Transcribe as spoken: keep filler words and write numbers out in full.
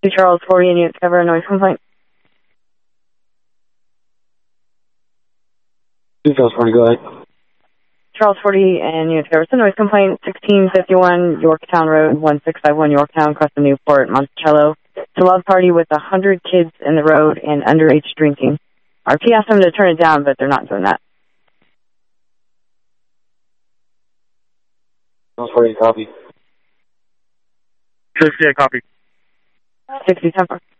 two Charles forty and units cover a noise complaint. two Charles forty, go ahead. Charles forty and units cover a noise complaint, sixteen fifty-one Yorktown Road, one six five one Yorktown, Crescent Newport, Monticello. It's a love party with a hundred kids in the road and underage drinking. R P asked them to turn it down, but they're not doing that. Charles forty, copy. sixty, copy. sixty, ten